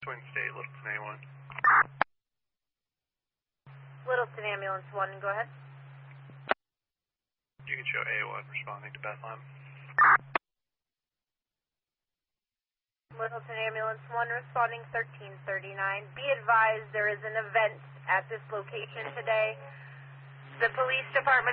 Twin State, Littleton A1. Littleton Ambulance 1, go ahead. You can show A1 responding to Bethlehem. Littleton Ambulance 1 responding 1339. Be advised there is an event at this location today. The police department